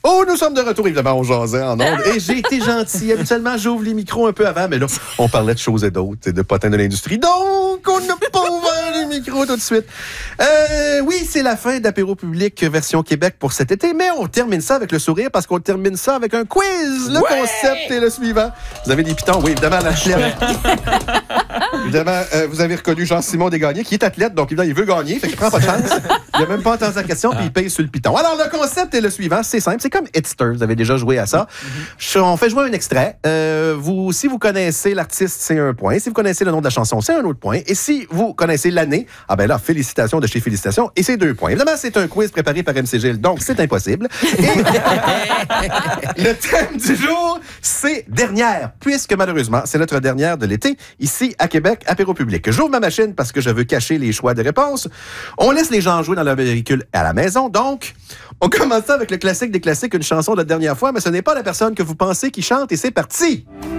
Oh, nous sommes de retour, évidemment, on jasait en ondes. Et j'ai été gentil. Habituellement, j'ouvre les micros un peu avant, mais là, on parlait de choses et d'autres, de potins de l'industrie. Donc, on n'a pas ouvert les micros tout de suite. Oui, c'est la fin d'Apéro Public version Québec pour cet été, mais on termine ça avec le sourire parce qu'on termine ça avec un quiz. Le concept est le suivant. Vous avez des pitons? Oui, évidemment, l'athlète. Évidemment, vous avez reconnu Jean-Simon Desgagnés, qui est athlète, donc évidemment, il veut gagner, fait qu'il prend pas de chance. Il n'a même pas entendu la question, puis il paye sur le piton. Alors, le concept est le suivant, c'est simple, c'est comme Hitster, vous avez déjà joué à ça. On fait jouer un extrait. Si vous connaissez l'artiste, c'est 1 point. Si vous connaissez le nom de la chanson, c'est un autre point. Et si vous connaissez l'année, ah ben là, félicitations de chez Félicitations, et c'est 2 points. Évidemment, c'est un quiz préparé par MC Gilles, donc c'est impossible. Et le thème du jour, c'est dernière, puisque malheureusement, c'est notre dernière de l'été, ici à Québec, Apéro Public. J'ouvre ma machine parce que je veux cacher les choix de réponses. On laisse les gens jouer dans leur véhicule à la maison, donc on commence ça avec le classique des classiques, une chanson de la dernière fois, mais ce n'est pas la personne que vous pensez qui chante, et c'est parti!